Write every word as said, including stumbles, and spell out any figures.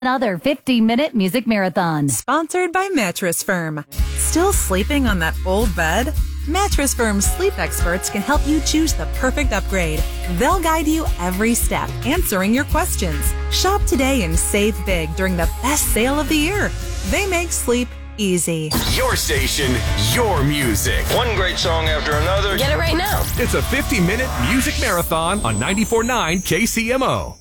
another fifty-minute music marathon. Sponsored by Mattress Firm. Still sleeping on that old bed? Mattress Firm's sleep experts can help you choose the perfect upgrade. They'll guide you every step, answering your questions. Shop today and save big during the best sale of the year. They make sleep easy. Your station, your music. One great song after another. Get it right now. It's a fifty-minute music marathon on ninety-four point nine K C M O.